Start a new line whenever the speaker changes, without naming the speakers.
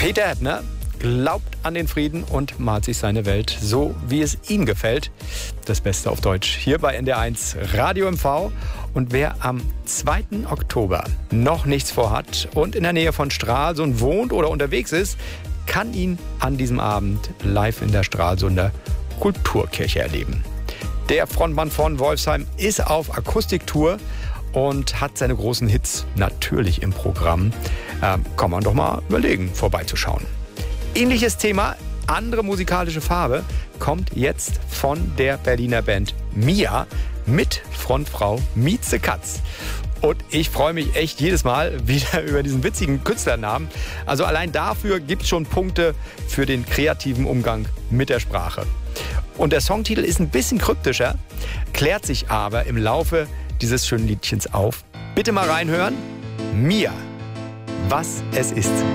Peter Ebner glaubt an den Frieden und malt sich seine Welt so, wie es ihm gefällt. Das Beste auf Deutsch hier bei NDR1 Radio MV. Und wer am 2. Oktober noch nichts vorhat und in der Nähe von Stralsund wohnt oder unterwegs ist, kann ihn an diesem Abend live in der Stralsunder Kulturkirche erleben. Der Frontmann von Wolfsheim ist auf Akustiktour und hat seine großen Hits natürlich im Programm. Kann man doch mal überlegen, vorbeizuschauen. Ähnliches Thema, andere musikalische Farbe, kommt jetzt von der Berliner Band Mia mit Frontfrau Mieze Katz. Und ich freue mich echt jedes Mal wieder über diesen witzigen Künstlernamen. Also allein dafür gibt es schon Punkte für den kreativen Umgang mit der Sprache. Und der Songtitel ist ein bisschen kryptischer, klärt sich aber im Laufe dieses schönen Liedchens auf. Bitte mal reinhören. Mia, was es ist.